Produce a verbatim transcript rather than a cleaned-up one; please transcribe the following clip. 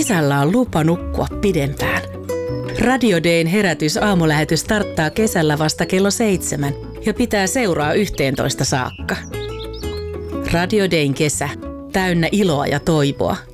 Kesällä on lupa nukkua pidempään. Radio Dayn herätys aamulähetys starttaa kesällä vasta kello seitsemän ja pitää seuraa yhteentoista saakka. Radio Dayn kesä, täynnä iloa ja toivoa.